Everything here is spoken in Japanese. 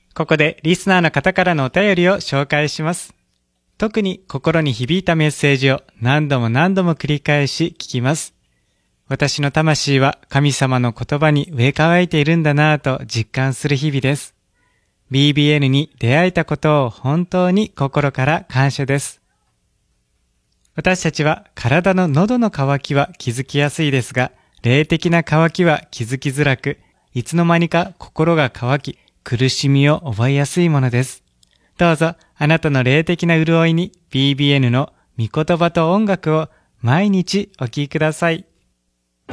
ここでリスナーの方からのお便りを紹介します。特に心に響いたメッセージを何度も繰り返し聞きます。私の魂は神様の言葉に植え替えているんだなぁと実感する日々です。BBN に出会えたことを本当に心から感謝です。私たちは体の喉の渇きは気づきやすいですが、霊的な渇きは気づきづらく、いつの間にか心が渇き、苦しみを覚えやすいものです。どうぞあなたの霊的な潤いに BBN の御言葉と音楽を毎日お聴きください。